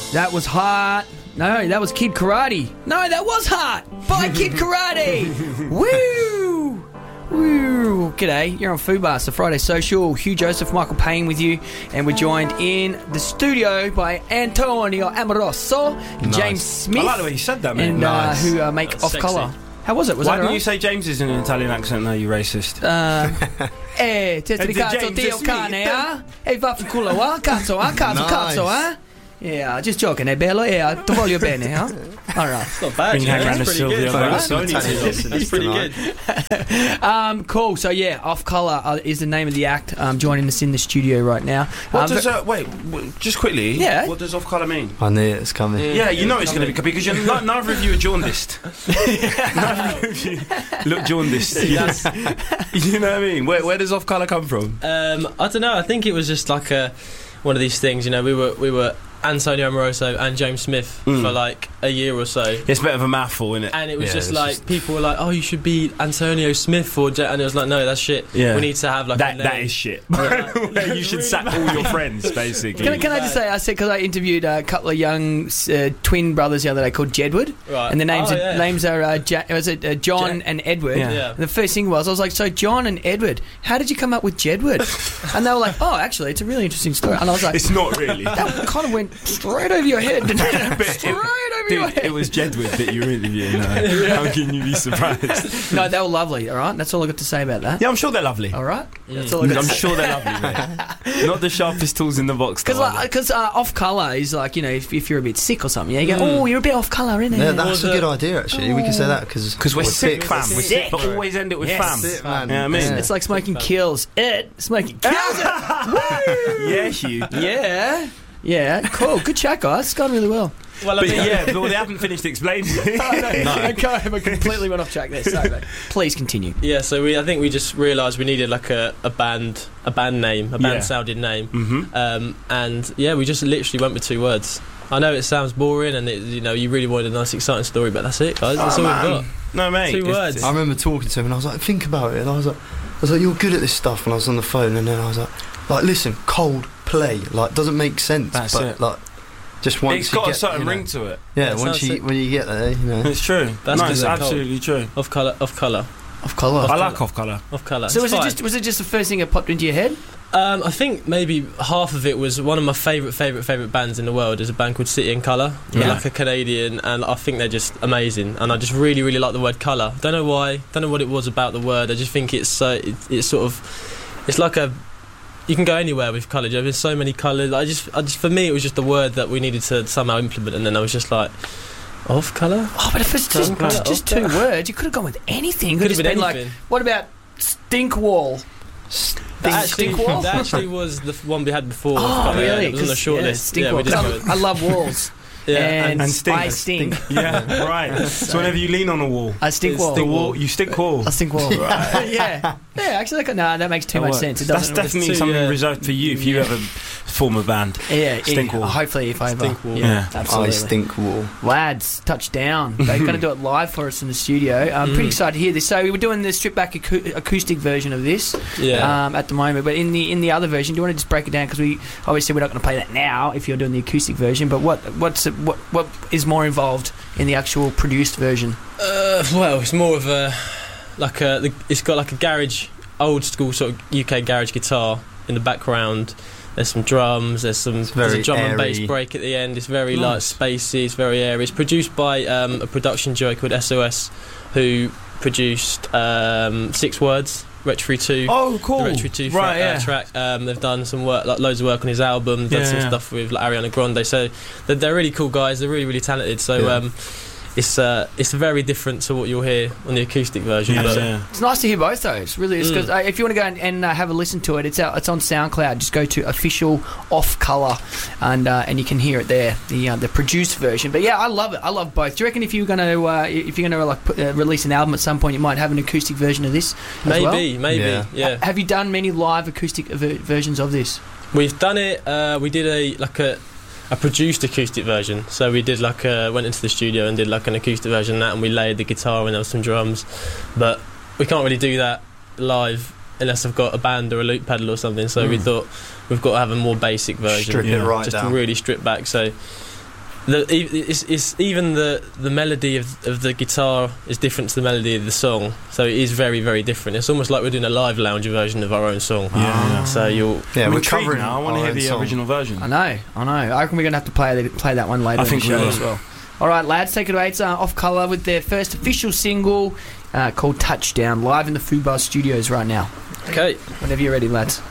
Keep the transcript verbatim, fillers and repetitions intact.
That was hot. No, that was Kid Karate. No, that was hot by Kid Karate. Woo! Woo! G'day, you're on Foodbuster, the Friday Social. Hugh Joseph, Michael Payne with you, and we're joined in the studio by Antonio Amoroso, nice. James Smith. I like the way you said that, man. And nice. uh, who uh, make That's Off sexy. Colour. How was it? Was Why that didn't right? you say James is in an Italian accent? No, you racist. Uh, eh, te It's a cazzo James Dio Smith. cane, eh? E vaffanculo, eh? Cazzo, eh? Cazzo, Nice. cazzo, eh? Yeah, just joking, eh, bello? Yeah, ti voglio bene, huh? All right. It's not bad. Bring You know, your hand that's around pretty the good. Sylvia, That's right? only Italian two. listeners That's pretty tonight. good. Um, cool. So yeah, Off Colour uh, is the name of the act. Um, joining us in the studio right now. What Um, does uh, wait? W- just quickly. Yeah. What does off colour mean? I knew it was coming. Yeah. Yeah, you know it's going to be because you're not, neither of you are jaundiced. Neither of you look jaundiced. See, that's- You know what I mean? Where, where does off colour come from? Um, I don't know. I think it was just like a one of these things. You know, we were we were Antonio Amoroso and James Smith Mm. for like a year or so. It's a bit of a mouthful, isn't it? And it was Yeah, just it's like just- people were like, "Oh, you should be Antonio Smith," or J-, and it was like, "No, that's shit. Yeah. We need to have like a that name." that is shit. Yeah. You should sack all your friends, basically. Can I, can I just say, I said because I interviewed a couple of young uh, twin brothers the other day called Jedward, Right. and the names Oh, are, yeah. names are uh, ja- was it uh, John Jack. and Edward. Yeah. Yeah. And the first thing was, I was like, so John and Edward, how did you come up with Jedward? And they were like, oh, actually, it's a really interesting story. And I was like, It's not really. that kind of went straight over your head, didn't it? But Straight it- over your Dude, head. it was Jedward that you were interviewing. No. How can you be surprised? No, they were lovely. All right, that's all I got to say about that. Yeah, I'm sure they're lovely. All right, Mm. that's all I got I'm to say. sure they're lovely, mate. Not the sharpest tools in the box. Because though, are like, they? cause, uh, off colour is like, you know, if, if you're a bit sick or something, yeah, you go, Mm. oh, you're a bit off colour, innit? Yeah, that's Was a it- good idea, actually. We can say that because Because we're, sick, fam. We're sick, sick. but always end it with Yes. fam. Sick, man. Yeah, I mean, Yeah. It's like smoking kills it. Smoking kills it. yeah, Hugh. Yeah. Yeah, cool. Good chat, guys. It's gone really well. Well, I But mean, yeah, but they haven't finished explaining. no. Okay, I completely went off track there. Sorry, mate. Please continue. yeah. So we, I think we just realised we needed like a, a band, a band name, a band Yeah. sounding name, Mm-hmm. um, and yeah, we just literally went with two words. I know it sounds boring, and it, you know, you really wanted a nice, exciting story, but that's it, guys. That's Oh, all man. we've got. No, mate. Two it's- words. I remember talking to him and I was like, think about it. And I was like, I was like, you're good at this stuff. And I was on the phone and then I was like, like, listen, cold play, like, doesn't make sense. That's but it. like, just once It's you got get, a certain you know, ring to it. Yeah, Yeah, it once sounds you sick. when you get there, you know. It's true. That's no, 'cause it's they're cold. absolutely true. Off colour, off colour, Off colour. I like off colour. off colour. So It's was it fine. just was it just the first thing that popped into your head? Um, I think maybe half of it was one of my favourite, favourite, favourite bands in the world is a band called City and Colour. They're Yeah. like a Canadian, and I think they're just amazing. And I just really, really like the word colour. Don't know why. Don't know what it was about the word. I just think it's so. It, it's sort of. It's like a. You can go anywhere with colour. There's so many colours. I just, I just, for me, it was just the word that we needed to somehow implement, and then I was just like, off colour. Oh, but if it's just, Colour, just, just off two colour. words, you could have gone with anything. Could Could have have been been anything. like, what about stink wall? That actually, Stink wall? that actually was the f- one we had before. Oh, off colour, yeah. really? It was on the 'Cause, short yeah, list. stink Yeah, wall. we just 'Cause went- I, I love walls. yeah. and, and stink. I stink. Yeah, right. So whenever you lean on a wall, I stink It's wall. the wall, you stick wall. I stink wall. yeah. Yeah, actually, like, no, that makes too That much works. sense. It That's doesn't. definitely too, something yeah. reserved for you if you Yeah. ever form a band. yeah, Stink yeah, wall. hopefully, if I ever. Stink wall. Yeah, Yeah. absolutely. I stink wall. Lads, touchdown. They're going to do it live for us in the studio. I'm pretty Mm. excited to hear this. So we were doing the stripped back acou- acoustic version of this Yeah. um, at the moment, but in the in the other version, do you want to just break it down? Because we obviously we're not going to play that now if you're doing the acoustic version. But what what's it- what what is more involved in the actual produced version? Uh, well, it's more of a like a. The, it's got like a garage, old school sort of U K garage guitar in the background. There's some drums. There's some there's very a drum and bass airy. break at the end. It's very Nice. like spacey. It's very airy. It's produced by um, a production duo called S O S, who produced um, Six Words, Retro Two. Oh, cool. The Retro Two right, fra- yeah. uh, track. Um, they've done some work, like loads of work on his album. They've done Yeah, some yeah. stuff with like, Ariana Grande. So they're, they're really cool guys. They're really, really talented. So Yeah. um, it's uh, it's very different to what you'll hear on the acoustic version. Yeah, but yeah. It's nice to hear both those. Really, is because Mm. uh, if you want to go and, and uh, have a listen to it, it's out. It's on SoundCloud. Just go to official Off Colour, and uh, and you can hear it there. The uh, the produced version. But yeah, I love it. I love both. Do you reckon if you're going to uh, if you're going to like put, uh, release an album at some point, you might have an acoustic version of this? As maybe, well? maybe, Yeah. yeah. Ha- have you done many live acoustic ver- versions of this? We've done it. Uh, we did a like a a produced acoustic version. So we did like a, went into the studio and did like an acoustic version of that, and we layered the guitar and there was some drums. But we can't really do that live unless I've got a band or a loop pedal or something. So we Mm. thought we've got to have a more basic version, Strip Yeah. it right just down. to really strip back. So the it's, it's even the the melody of of the guitar is different to the melody of the song, so it is very very different. It's almost like we're doing a live lounge version of our own song. Yeah, yeah. So you'll Yeah, I'm we're intrigued covering now. I want to our hear own the song. original version. I know, I know. I reckon we're going to have to play the, play that one later I in think the we show will. as well. All right, lads, take it away. It's uh, Off Colour with their first official single uh, called Touchdown, live in the Fubar Studios right now. okay. Whenever you're ready, lads.